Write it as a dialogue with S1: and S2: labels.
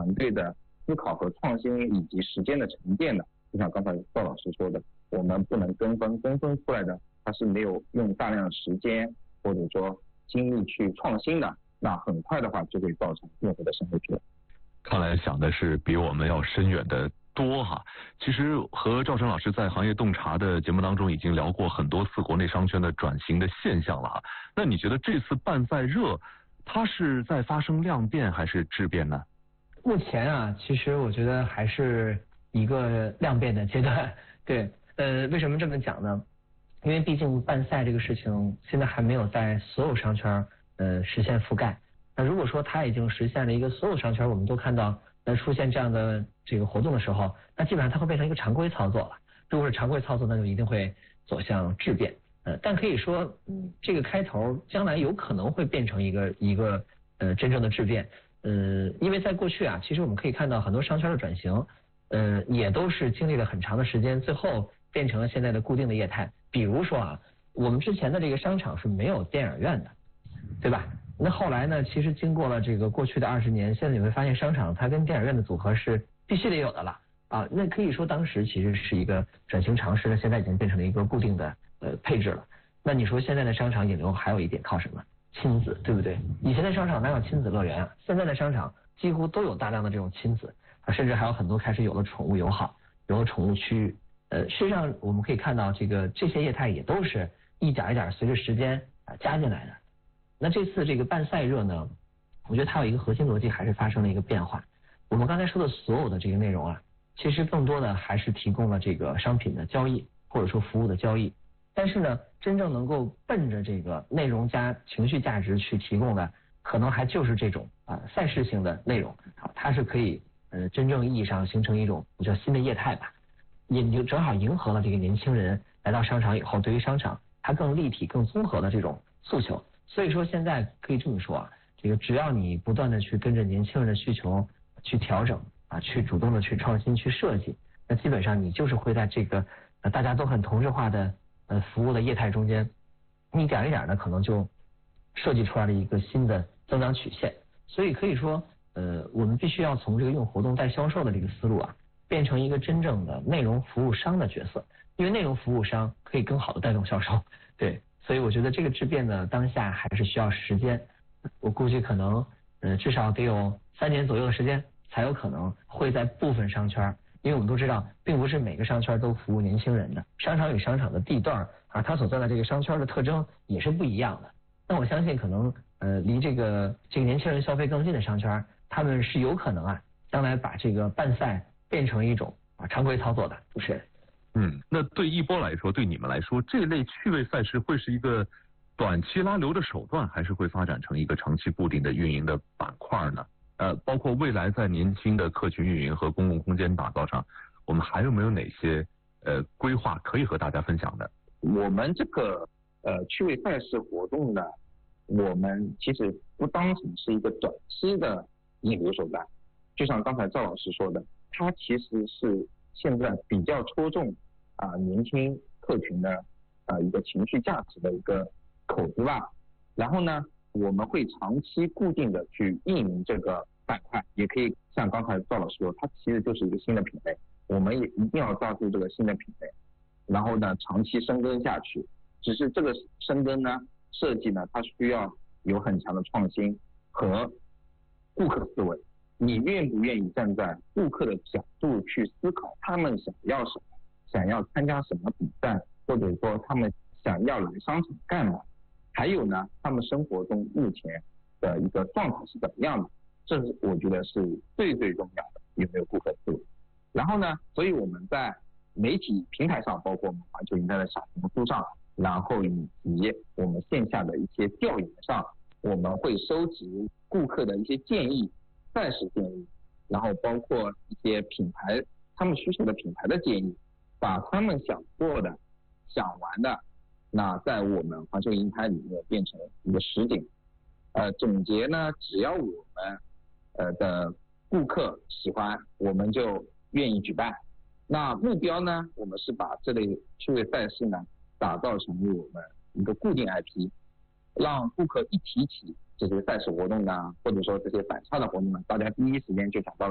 S1: 团队的思考和创新以及时间的沉淀的。就像刚才赵老师说的，我们不能跟风出来的，它是没有用大量的时间或者说精力去创新的，那很快的话就会造成用户的生活疲劳。
S2: 看来想的是比我们要深远的多哈。其实和赵晨老师在行业洞察的节目当中已经聊过很多次国内商圈的转型的现象了哈。那你觉得这次办赛热，它是在发生量变还是质变呢？
S3: 目前啊，其实我觉得还是一个量变的阶段。对，为什么这么讲呢？因为毕竟办赛这个事情现在还没有在所有商圈实现覆盖。那如果说它已经实现了一个所有商圈我们都看到出现这样的这个活动的时候，那基本上它会变成一个常规操作了。如果是常规操作，那就一定会走向质变。但可以说，这个开头将来有可能会变成一个真正的质变。因为在过去啊，其实我们可以看到很多商圈的转型，也都是经历了很长的时间，最后变成了现在的固定的业态。比如说啊，我们之前的这个商场是没有电影院的，对吧？那后来呢，其实经过了这个过去的20年，现在你会发现商场它跟电影院的组合是必须得有的了啊。那可以说当时其实是一个转型尝试了，现在已经变成了一个固定的配置了。那你说现在的商场引流还有一点靠什么？亲子，对不对？以前的商场哪有亲子乐园啊？现在的商场几乎都有大量的这种亲子啊，甚至还有很多开始有了宠物友好，有了宠物区域。事实上我们可以看到这些业态也都是一点一点随着时间加进来的。那这次这个办赛热呢，我觉得它有一个核心逻辑还是发生了一个变化。我们刚才说的所有的这个内容啊，其实更多的还是提供了这个商品的交易或者说服务的交易。但是呢，真正能够奔着这个内容加情绪价值去提供的，可能还就是这种赛事性的内容啊，它是可以真正意义上形成一种我叫新的业态吧，也就正好迎合了这个年轻人来到商场以后，对于商场它更立体、更综合的这种诉求。所以说现在可以这么说啊，这个只要你不断的去跟着年轻人的需求去调整啊，去主动的去创新、去设计，那基本上你就是会在这个大家都很同质化的服务的业态中间，一点一点的可能就设计出来了一个新的增长曲线。所以可以说我们必须要从这个用活动带销售的这个思路啊，变成一个真正的内容服务商的角色，因为内容服务商可以更好的带动销售。对，所以我觉得这个质变呢，当下还是需要时间，我估计可能至少得有3年左右的时间，才有可能会在部分商圈，因为我们都知道并不是每个商圈都服务年轻人的，商场与商场的地段啊，它所在的这个商圈的特征也是不一样的。那我相信可能离这个年轻人消费更近的商圈，他们是有可能啊，将来把这个办赛变成一种常规操作的。主持人。
S2: 那对一波来说，对你们来说，这类趣味赛事会是一个短期拉流的手段，还是会发展成一个长期固定的运营的板块呢？包括未来在年轻的客群运营和公共空间打造上，我们还有没有哪些规划可以和大家分享的？
S1: 我们这个趣味赛事活动呢，我们其实不当成是一个短期的引流手段，就像刚才赵老师说的，它其实是现在比较戳中年轻客群的一个情绪价值的一个口子吧。然后呢，我们会长期固定的去运营这个板块，也可以像刚才赵老师说，它其实就是一个新的品类，我们也一定要抓住这个新的品类，然后呢长期深耕下去。只是这个深耕呢，设计呢，它需要有很强的创新和顾客思维。你愿不愿意站在顾客的角度去思考他们想要什么，想要参加什么比赛，或者说他们想要来商场干嘛，还有呢他们生活中目前的一个状态是怎么样的，这是我觉得是最重要的，有没有顾客思维。然后呢，所以我们在媒体平台上，包括我们环球影业的小红书上，然后以及我们线下的一些调研上，我们会收集顾客的一些建议、赛事建议，然后包括一些品牌他们需求的品牌的建议，把他们想做的、想玩的，那在我们环球影台里面变成一个实景。总结呢，只要我们的顾客喜欢，我们就愿意举办。那目标呢，我们是把这类趣味赛事呢打造成为我们一个固定 IP， 让顾客一提起这些赛事活动呢，或者说这些反差的活动呢，大家第一时间就想到了